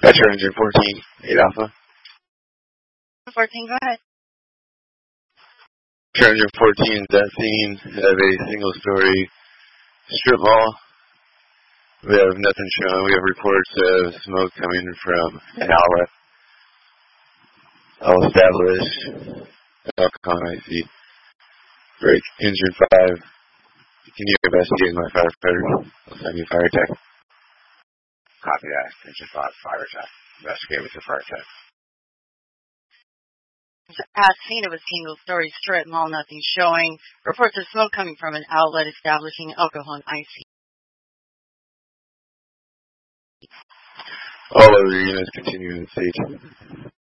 Petro Engine 14, 8 Alpha. 14, go ahead. Petro Engine 14 is at scene of a single-story strip mall. We have nothing shown. We have reports of smoke coming from an outlet. I'll establish Alcon IC. Break Engine 5. Can you investigate my firefighter? I'll send you fire tech. Copy that. Engine 5, fire tech. Investigate with your fire tech. At scene of a single-story strip mall, nothing showing. Reports of smoke coming from an outlet establishing alcohol and IC. All other units continue in stage.